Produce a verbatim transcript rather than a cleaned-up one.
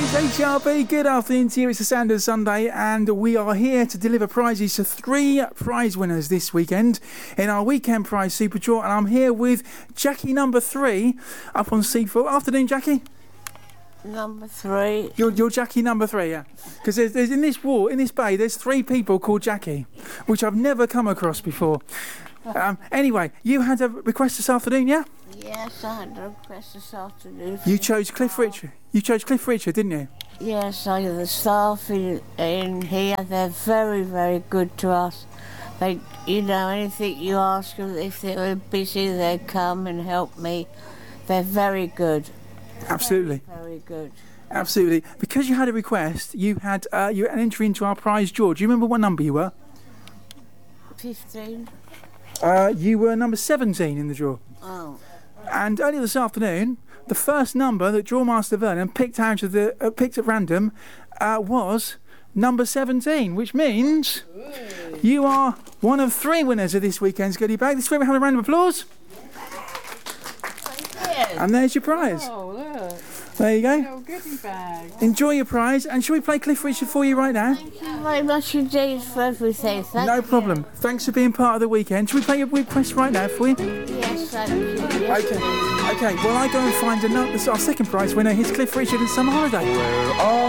It's H R B. Good afternoon to you. It's a Sanders Sunday, and we are here to deliver prizes to three prize winners this weekend in our weekend prize super draw. And I'm here with Jackie number three up on C four. Afternoon, Jackie. Number three. You're, you're Jackie number three, yeah. Because there's, there's in this war, in this bay, there's three people called Jackie, which I've never come across before. Um, anyway, you had a request this afternoon, yeah? Yes, I had a request this afternoon. You chose Cliff Richard. You chose Cliff Richard, didn't you? Yes, I the staff in, in here, they're very, very good to us. They, you know, anything you ask them, if they were busy, they'd come and help me. They're very good. Absolutely. Very, very good. Absolutely. Because you had a request, you had uh, you had an entry into our prize draw. Do you remember what number you were? Fifteen. Uh, you were number seventeen in the draw. Oh. And earlier this afternoon, the first number that Drawmaster Vernon picked out of the uh, picked at random uh, was number seventeen, which means Ooh. You are one of three winners of this weekend's goodie bag. This week we have a round of applause. And there's your prize. Oh, look. There you go. Little goodie bag. Enjoy your prize. And shall we play Cliff Richard for you right now? Thank you very much indeed for everything. Thank no you. problem. Thanks for being part of the weekend. Shall we play your request right now for you? Yes, thank you. Yes. Okay. Okay. Well, I go and find another. Our second prize winner. Here's Cliff Richard and Summer Holiday. We're all